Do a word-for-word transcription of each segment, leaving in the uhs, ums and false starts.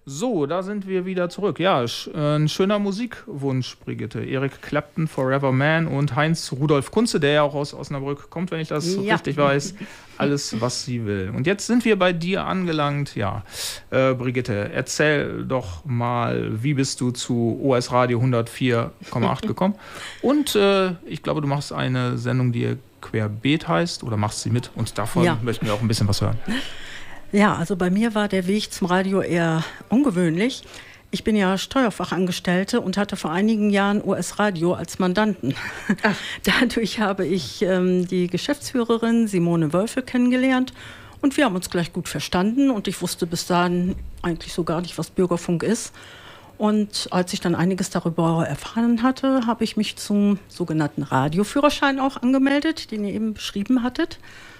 So, da sind wir wieder zurück. Ja, sch- äh, ein schöner Musikwunsch, Brigitte. Eric Clapton, Forever Man und Heinz Rudolf Kunze, der ja auch aus Osnabrück kommt, wenn ich das Ja. richtig weiß. Alles, was sie will. Und jetzt sind wir bei dir angelangt. Ja, äh, Brigitte, erzähl doch mal, wie bist du zu O S Radio hundertvier Komma acht gekommen? Und äh, ich glaube, du machst eine Sendung, die Querbeet heißt, oder machst sie mit? Und davon Ja. möchten wir auch ein bisschen was hören. Ja, also bei mir war der Weg zum Radio eher ungewöhnlich. Ich bin ja Steuerfachangestellte und hatte vor einigen Jahren O S Radio als Mandanten. Dadurch habe ich ähm, die Geschäftsführerin Simone Wölfe kennengelernt und wir haben uns gleich gut verstanden und ich wusste bis dahin eigentlich so gar nicht, was Bürgerfunk ist. Und als ich dann einiges darüber erfahren hatte, habe ich mich zum sogenannten Radioführerschein auch angemeldet, den ihr eben beschrieben hattet.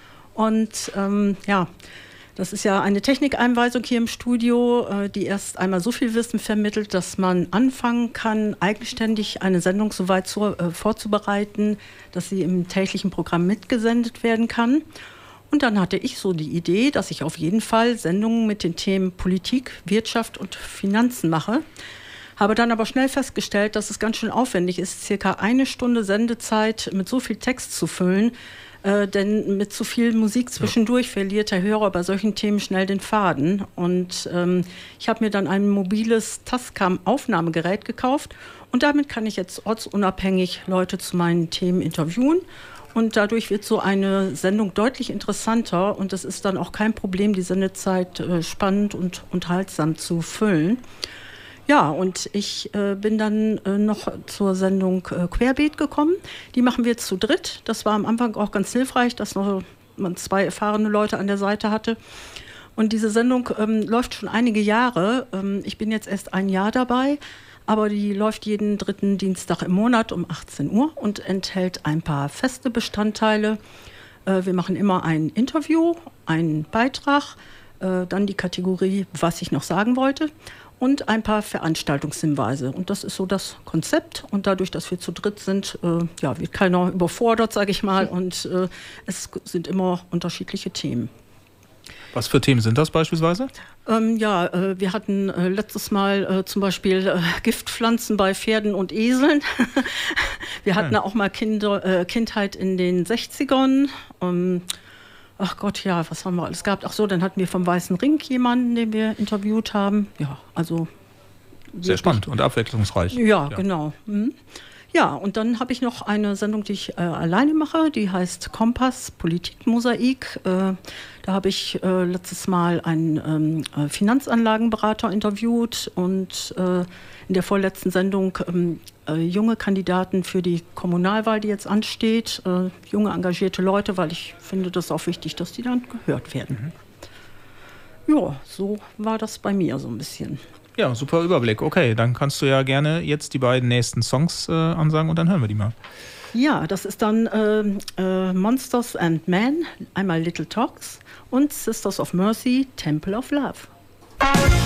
Und ähm, ja, das ist ja eine Technikeinweisung hier im Studio, äh, die erst einmal so viel Wissen vermittelt, dass man anfangen kann, eigenständig eine Sendung so weit zu, äh, vorzubereiten, dass sie im täglichen Programm mitgesendet werden kann. Und dann hatte ich so die Idee, dass ich auf jeden Fall Sendungen mit den Themen Politik, Wirtschaft und Finanzen mache. Habe dann aber schnell festgestellt, dass es ganz schön aufwendig ist, circa eine Stunde Sendezeit mit so viel Text zu füllen. Äh, denn mit zu viel Musik zwischendurch verliert der Hörer bei solchen Themen schnell den Faden. Und ähm, ich habe mir dann ein mobiles Tascam-Aufnahmegerät gekauft. Und damit kann ich jetzt ortsunabhängig Leute zu meinen Themen interviewen. Und dadurch wird so eine Sendung deutlich interessanter. Und es ist dann auch kein Problem, die Sendezeit äh, spannend und unterhaltsam zu füllen. Ja, und ich äh, bin dann äh, noch zur Sendung äh, Querbeet gekommen. Die machen wir jetzt zu dritt. Das war am Anfang auch ganz hilfreich, dass noch man zwei erfahrene Leute an der Seite hatte. Und diese Sendung ähm, läuft schon einige Jahre. Ähm, ich bin jetzt erst ein Jahr dabei, aber die läuft jeden dritten Dienstag im Monat um achtzehn Uhr und enthält ein paar feste Bestandteile. Äh, wir machen immer ein Interview, einen Beitrag, äh, dann die Kategorie, was ich noch sagen wollte. Und ein paar Veranstaltungshinweise. Und das ist so das Konzept. Und dadurch, dass wir zu dritt sind, äh, ja, wird keiner überfordert, sage ich mal. Und äh, es sind immer unterschiedliche Themen. Was für Themen sind das beispielsweise? Ähm, ja, äh, wir hatten äh, letztes Mal äh, zum Beispiel äh, Giftpflanzen bei Pferden und Eseln. Wir hatten Ja. auch mal Kinder, äh, Kindheit in den sechzigern. Ähm, Ach Gott, ja, was haben wir alles gehabt? Ach so, dann hatten wir vom Weißen Ring jemanden, den wir interviewt haben. Ja, also... Sehr wirklich spannend und abwechslungsreich. Ja, ja. Genau. Mhm. Ja, und dann habe ich noch eine Sendung, die ich äh, alleine mache, die heißt Kompass Politikmosaik. Äh, da habe ich äh, letztes Mal einen ähm, Finanzanlagenberater interviewt und äh, in der vorletzten Sendung ähm, äh, junge Kandidaten für die Kommunalwahl, die jetzt ansteht, äh, junge engagierte Leute, weil ich finde, das ist auch wichtig, dass die dann gehört werden. Mhm. Ja, so war das bei mir so ein bisschen. Ja, super Überblick. Okay, dann kannst du ja gerne jetzt die beiden nächsten Songs äh, ansagen und dann hören wir die mal. Ja, das ist dann äh, äh, Monsters and Men, einmal Little Talks und Sisters of Mercy, Temple of Love.